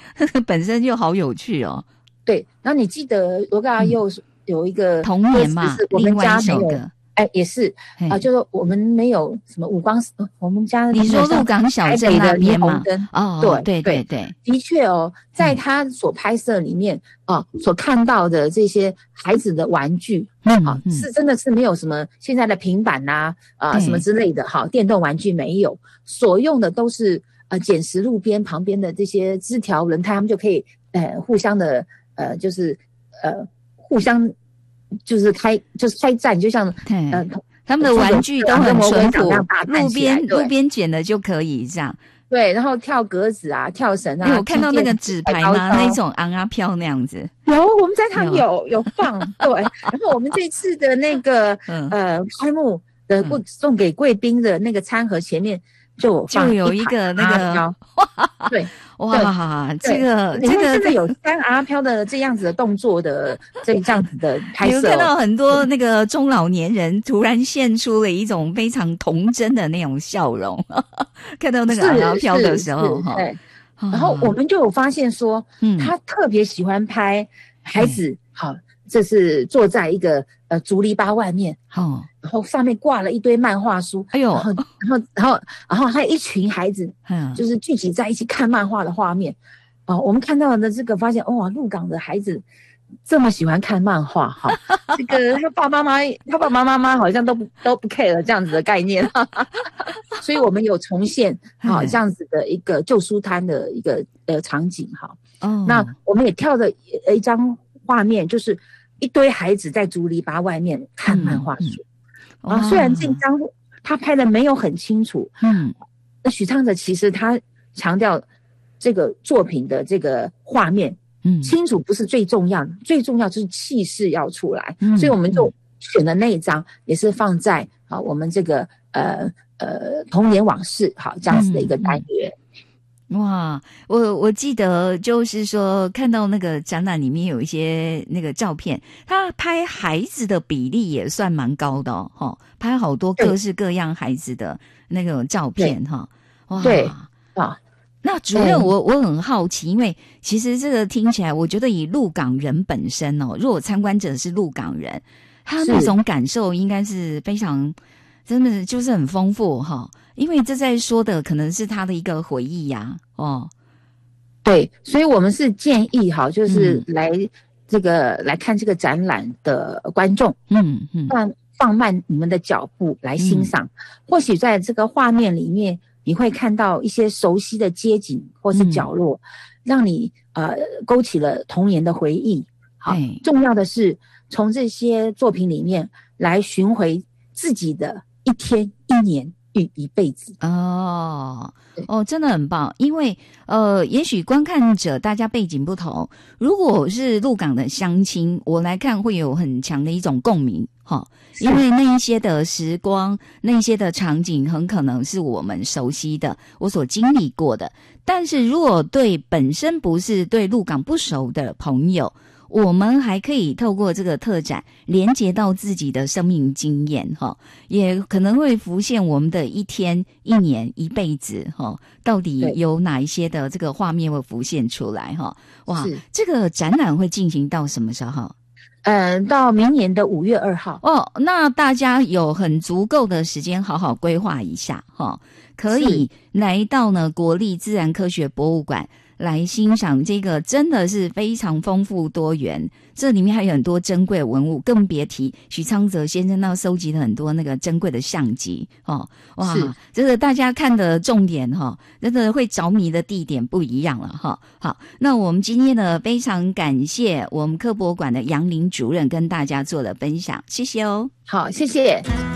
本身就好有趣哦。 对，然后你记得罗嘎又有一个童年嘛， 我们家没有， 另外一首歌。 也是就是我们没有什么五光，我们家你说鹿港小镇那边吗？哦，对， 的确哦，在他所拍摄里面所看到的这些孩子的玩具，是真的是没有什么现在的平板什么之类的电动玩具没有，所用的都是捡拾路边旁边的这些枝条轮胎，他们就可以互相的就是互相。就是开战，就像他们的玩具都很淳朴，路边捡的就可以这样。 对，然后跳格子跳绳有看到那个纸牌吗？那一种昂啊飘那样子。 有，我们在场有放。对，然后我们这次的那个开幕的送给贵宾的那个餐盒前面就有一个那个对。 哇，这个真的有3阿飘的这样子的动作的这样子的拍摄， 有看到很多那个中老年人突然现出了一种非常童真的那种笑容，看到那个阿飘的时候对，然后我们就有发现说，他特别喜欢拍孩子，这是坐在一个竹篱笆外面，然后上面挂了一堆漫画书，然后还有一群孩子，就是聚集在一起看漫画的画面。我们看到的这个发现，哇，鹿港的孩子这么喜欢看漫画这个他爸爸妈妈好像都不 care 这样子的概念，所以我们有重现这样子的一个旧书摊的一个场景那我们也跳了一张画面，就是一堆孩子在竹篱笆外面看漫画书。虽然这张他拍的没有很清楚，那许昌哲其实他强调这个作品的这个画面，清楚不是最重要的，最重要就是气势要出来，所以我们就选的那一张也是放在我们这个童年往事这样子的一个单元。 哇，我记得就是说看到那个展览里面有一些那个照片，他拍孩子的比例也算蛮高的拍好多各式各样孩子的那个照片哇， 对那主任我很好奇，因为其实这个听起来我觉得以鹿港人本身如果参观者是鹿港人，他那种感受应该是非常真的就是很丰富因为这在说的可能是他的一个回忆呀对，所以我们是建议就是来看这个展览的观众放慢你们的脚步来欣赏，或许在这个画面里面你会看到一些熟悉的街景或是角落，让你勾起了童年的回忆。重要的是从这些作品里面来寻回自己的一天一年与一辈子。 真的很棒，因为也许观看者大家背景不同，如果是鹿港的乡亲，我来看会有很强的一种共鸣因为那一些的时光，那一些的场景很可能是我们熟悉的，我所经历过的。但是如果对本身不是对鹿港不熟的朋友，我们还可以透过这个特展连接到自己的生命经验也可能会浮现我们的一天一年一辈子到底有哪一些的这个画面会浮现出来哇，这个展览会进行到什么时候？ 到明年的5月2号那大家有很足够的时间好好规划一下可以来到呢国立自然科学博物馆来欣赏这个真的是非常丰富多元，这里面还有很多珍贵的文物，更别提许昌泽先生收集了很多那个珍贵的相机哇，这个大家看的重点真的会着迷的地点不一样了好，那我们今天呢非常感谢我们科博馆的杨玲主任跟大家做了分享，谢谢好， 谢谢。